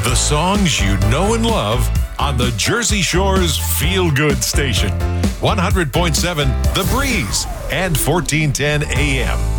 The songs you know and love on the Jersey Shore's Feel Good station. 100.7 The Breeze and 1410 AM.